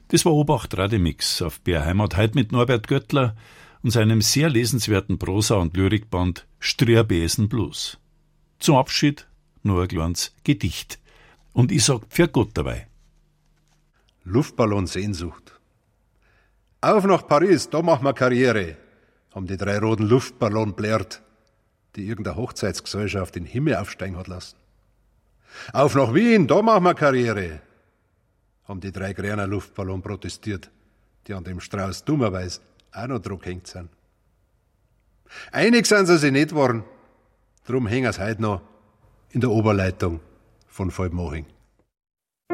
Das war Obacht Rademix auf BR Heimat, heute mit Norbert Göttler und seinem sehr lesenswerten Prosa- und Lyrikband Strierbesen Blues. Zum Abschied nur ein kleines Gedicht. Und ich sag für Gott dabei. Luftballon-Sehnsucht. Auf nach Paris, da machen wir Karriere, haben die 3 roten Luftballon blärt, die irgendeine Hochzeitsgesellschaft in den Himmel aufsteigen hat lassen. Auf nach Wien, da machen wir Karriere, haben die 3 grünen Luftballon protestiert, die an dem Strauß dummerweise auch noch Druck hängt sind. Einig sind sie sich nicht geworden, drum hängen sie heute noch in der Oberleitung von Vollmoching.